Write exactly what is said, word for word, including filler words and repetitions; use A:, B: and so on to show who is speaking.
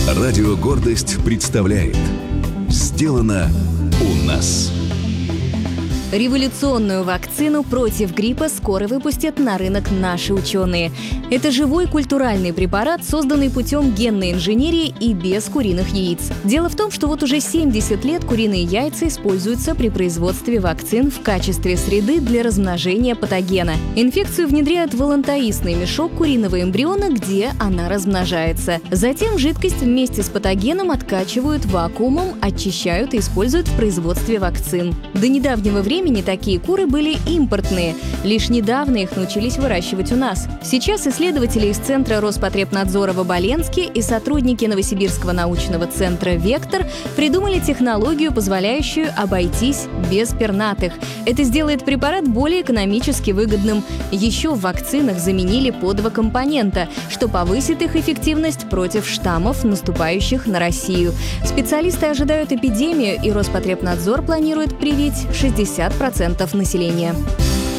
A: Радио «Гордость» представляет «Сделано у нас».
B: Революционную вакцину против гриппа скоро выпустят на рынок наши ученые. Это живой культуральный препарат, созданный путем генной инженерии и без куриных яиц. Дело в том, что вот уже семьдесят лет куриные яйца используются при производстве вакцин в качестве среды для размножения патогена. Инфекцию внедряют в волонтаистный мешок куриного эмбриона, где она размножается. Затем жидкость вместе с патогеном откачивают вакуумом, очищают и используют в производстве вакцин. До недавнего времени такие куры были импортные. Лишь недавно их научились выращивать у нас. Сейчас исследователи из Центра Роспотребнадзора в Оболенске и сотрудники Новосибирского научного центра «Вектор» придумали технологию, позволяющую обойтись без пернатых. Это сделает препарат более экономически выгодным. Еще в вакцинах заменили по два компонента, что повысит их эффективность против штаммов, наступающих на Россию. Специалисты ожидают эпидемию, и Роспотребнадзор планирует привить шестьдесят процентов населения.